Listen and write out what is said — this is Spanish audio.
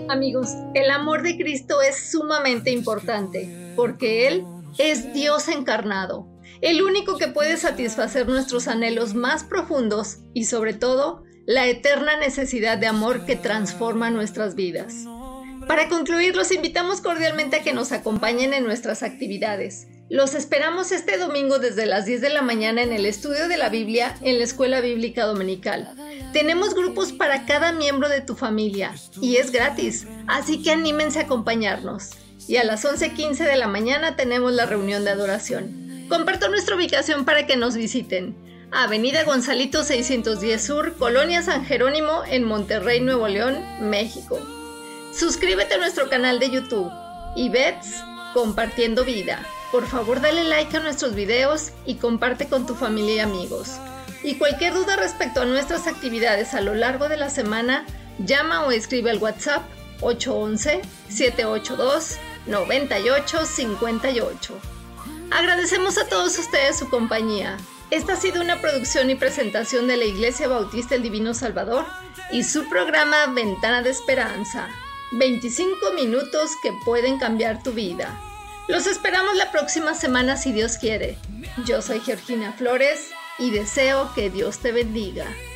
Amigos, el amor de Cristo es sumamente importante porque Él es Dios encarnado, el único que puede satisfacer nuestros anhelos más profundos y sobre todo la eterna necesidad de amor que transforma nuestras vidas. Para concluir, los invitamos cordialmente a que nos acompañen en nuestras actividades. Los esperamos este domingo desde las 10 de la mañana en el estudio de la Biblia en la Escuela Bíblica Dominical. Tenemos grupos para cada miembro de tu familia y es gratis, así que anímense a acompañarnos. Y a las 11:15 de la mañana tenemos la reunión de adoración. Comparto nuestra ubicación para que nos visiten. Avenida Gonzalito 610 Sur, Colonia San Jerónimo, en Monterrey, Nuevo León, México. Suscríbete a nuestro canal de YouTube, IBETS Compartiendo Vida. Por favor, dale like a nuestros videos y comparte con tu familia y amigos. Y cualquier duda respecto a nuestras actividades a lo largo de la semana, llama o escribe al WhatsApp 811-782-9858. Agradecemos a todos ustedes su compañía. Esta ha sido una producción y presentación de la Iglesia Bautista El Divino Salvador y su programa Ventana de Esperanza. 25 minutos que pueden cambiar tu vida. Los esperamos la próxima semana si Dios quiere. Yo soy Georgina Flores y deseo que Dios te bendiga.